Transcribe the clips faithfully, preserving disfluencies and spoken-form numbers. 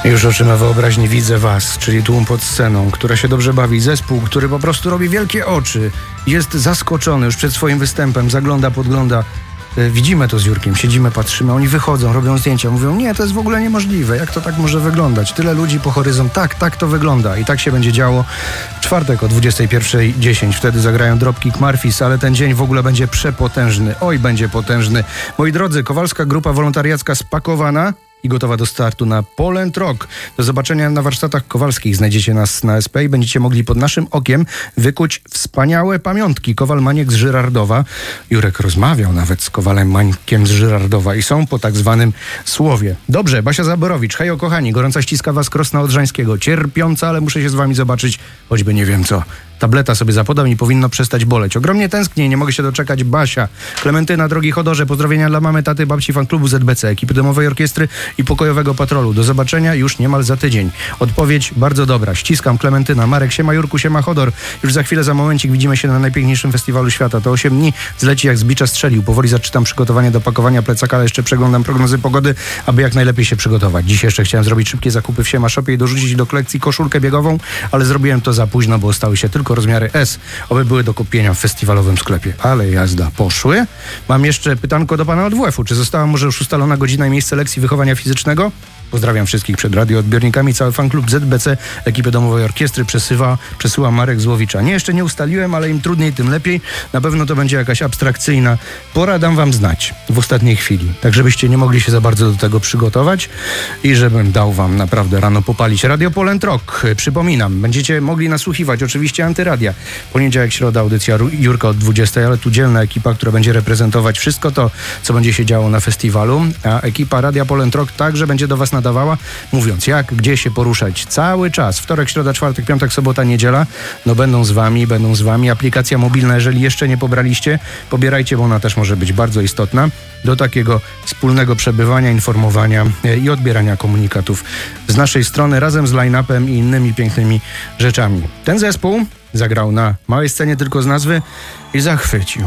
Już oczyma wyobraźni widzę was, czyli tłum pod sceną, która się dobrze bawi, zespół, który po prostu robi wielkie oczy, jest zaskoczony już przed swoim występem, zagląda, podgląda. Widzimy to z Jurkiem, siedzimy, patrzymy, oni wychodzą, robią zdjęcia, mówią, nie, to jest w ogóle niemożliwe, jak to tak może wyglądać? Tyle ludzi po horyzont, tak, tak to wygląda i tak się będzie działo. W czwartek o dwudziestej pierwszej dziesięć, wtedy zagrają Dropkick Murphys, ale ten dzień w ogóle będzie przepotężny, oj, będzie potężny. Moi drodzy, Kowalska Grupa Wolontariacka spakowana i gotowa do startu na Poland Rock. Do zobaczenia na warsztatach Kowalskich. Znajdziecie nas na S P i będziecie mogli pod naszym okiem wykuć wspaniałe pamiątki. Kowal Maniek z Żyrardowa. Jurek rozmawiał nawet z Kowalem Mańkiem z Żyrardowa i są po tak zwanym słowie. Dobrze, Basia Zaborowicz. Hejo kochani, gorąca ściska was Krosna Odrzańskiego. Cierpiąca, ale muszę się z wami zobaczyć, choćby nie wiem co. Tableta sobie zapodam i powinno przestać boleć. Ogromnie tęsknię, nie mogę się doczekać. Basia, Klementyna, drogi Chodorze, pozdrowienia dla mamy, taty, babci, fanklubu Z B C, ekipy domowej orkiestry i pokojowego patrolu. Do zobaczenia już niemal za tydzień. Odpowiedź bardzo dobra. Ściskam, Klementyna. Marek, siema Jurku, siema Chodor. Już za chwilę, za momencik widzimy się na najpiękniejszym festiwalu świata. To osiem dni zleci jak z bicza strzelił. Powoli zaczynam przygotowanie do pakowania plecaka, ale jeszcze przeglądam prognozy pogody, aby jak najlepiej się przygotować. Dziś jeszcze chciałem zrobić szybkie zakupy w Siema Shopie i dorzucić do kolekcji koszulkę biegową, ale zrobiłem to za późno, bo stały się tylko rozmiary S, oby były do kupienia w festiwalowym sklepie. Ale jazda, poszły. Mam jeszcze pytanko do pana od W F u. Czy została może już ustalona godzina i miejsce lekcji wychowania fizycznego? Pozdrawiam wszystkich przed radioodbiornikami. Cały fanklub Z B C, ekipy domowej orkiestry przesyła, przesyła Marek Złowicza. Nie, jeszcze nie ustaliłem, ale im trudniej, tym lepiej. Na pewno to będzie jakaś abstrakcyjna pora. Dam wam znać w ostatniej chwili. Tak, żebyście nie mogli się za bardzo do tego przygotować i żebym dał wam naprawdę rano popalić. Radio Poland Rock. Przypominam, będziecie mogli nasłuchiwać oczywiście Antyradia. Poniedziałek, środa, audycja Jurka od dwudziestej, ale tu dzielna ekipa, która będzie reprezentować wszystko to, co będzie się działo na festiwalu. A ekipa Radia Poland Rock także będzie do was nadawała, mówiąc jak, gdzie się poruszać cały czas. Wtorek, środa, czwartek, piątek, sobota, niedziela. No będą z wami, będą z wami. Aplikacja mobilna, jeżeli jeszcze nie pobraliście, pobierajcie, bo ona też może być bardzo istotna do takiego wspólnego przebywania, informowania i odbierania komunikatów z naszej strony razem z line-upem i innymi pięknymi rzeczami. Ten zespół zagrał na małej scenie tylko z nazwy i zachwycił.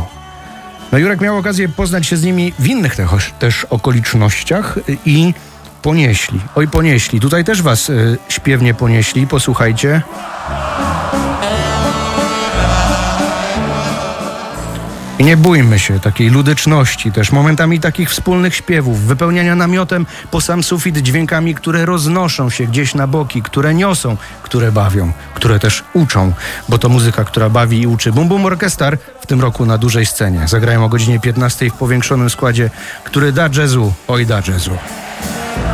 No Jurek miał okazję poznać się z nimi w innych też, też okolicznościach i ponieśli. Oj, ponieśli. Tutaj też was y, śpiewnie ponieśli. Posłuchajcie. I nie bójmy się takiej ludyczności też, momentami takich wspólnych śpiewów, wypełniania namiotem po sam sufit dźwiękami, które roznoszą się gdzieś na boki, które niosą, które bawią, które też uczą, bo to muzyka, która bawi i uczy. Bum Bum Orchestra w tym roku na dużej scenie. Zagrają o godzinie piętnastej w powiększonym składzie, który da jazzu, oj da jazzu.